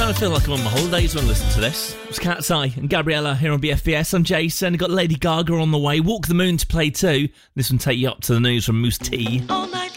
kind of feel like I'm on my holidays when I listen to this. It's Cat's Eye and Gabriella here on BFBS. I'm Jason. Got Lady Gaga on the way. Walk the Moon to play too. This one take you up to the news from Moose T. All my